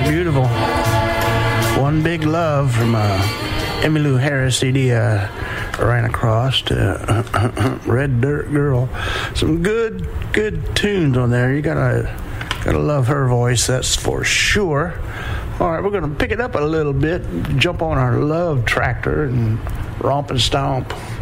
Beautiful. One Big Love from Emmylou Harris CD I ran across to Red Dirt Girl. Some good tunes on there. You gotta love her voice, that's for sure. All right, we're gonna pick it up a little bit, jump on our love tractor and romp and stomp.